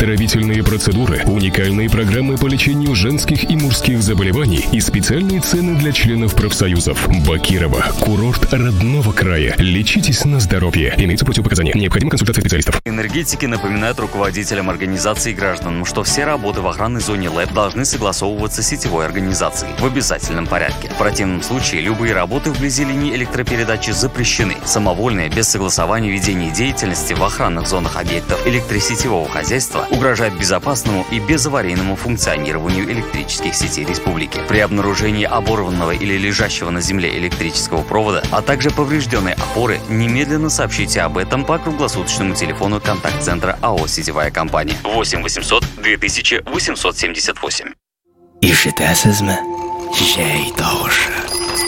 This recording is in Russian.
оздоровительные процедуры, уникальные программы по лечению женских и мужских заболеваний и специальные цены для членов профсоюзов. Бакирова. Курорт родного края. Лечитесь на здоровье. Имеются противопоказания. Необходима консультация специалистов. Энергетики напоминают руководителям организаций и гражданам, что все работы в охранной зоне ЛЭП должны согласовываться с сетевой организацией в обязательном порядке. В противном случае любые работы вблизи линии электропередачи запрещены. Самовольное, без согласования ведение деятельности в охранных зонах объектов электросетевого хозяйства угрожает безопасному и безаварийному функционированию электрических сетей республики. При обнаружении оборванного или лежащего на земле электрического провода, а также поврежденной опоры, немедленно сообщите об этом по круглосуточному телефону контакт-центра АО «Сетевая компания» 8 800 2878. Ишитесизме, жей тоже.